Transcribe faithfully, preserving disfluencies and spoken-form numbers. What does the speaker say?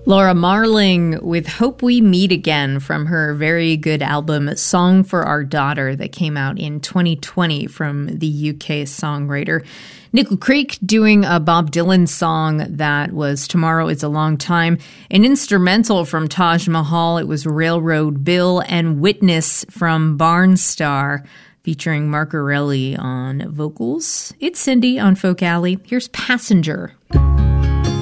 Laura Marling with Hope We Meet Again from her very good album Song for Our Daughter that came out in twenty twenty from the U K songwriter. Nickel Creek doing a Bob Dylan song that was Tomorrow Is a Long Time. An instrumental from Taj Mahal, it was Railroad Bill, and Witness from Barnstar featuring Mark Arelli on vocals. It's Cindy on Folk Alley. Here's Passenger.